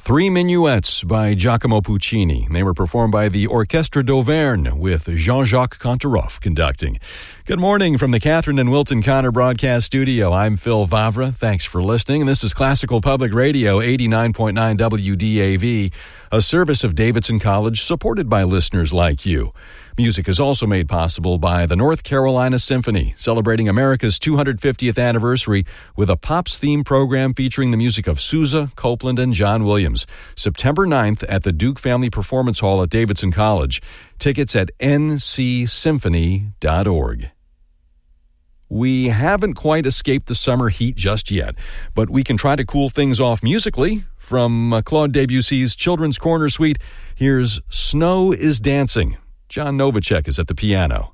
Three Minuets by Giacomo Puccini. They were performed by the Orchestre d'Auvergne with Jean-Jacques Kantaroff conducting. Good morning from the Catherine and Wilton Connor Broadcast Studio. I'm Phil Vavra. Thanks for listening. This is Classical Public Radio 89.9 WDAV, a service of Davidson College supported by listeners like you. Music is also made possible by the North Carolina Symphony, celebrating America's 250th anniversary with a Pops-themed program featuring the music of Sousa, Copeland, and John Williams. September 9th at the Duke Family Performance Hall at Davidson College. Tickets at ncsymphony.org. We haven't quite escaped the summer heat just yet, but we can try to cool things off musically. From Claude Debussy's Children's Corner Suite, here's Snow is Dancing. John Novacek is at the piano.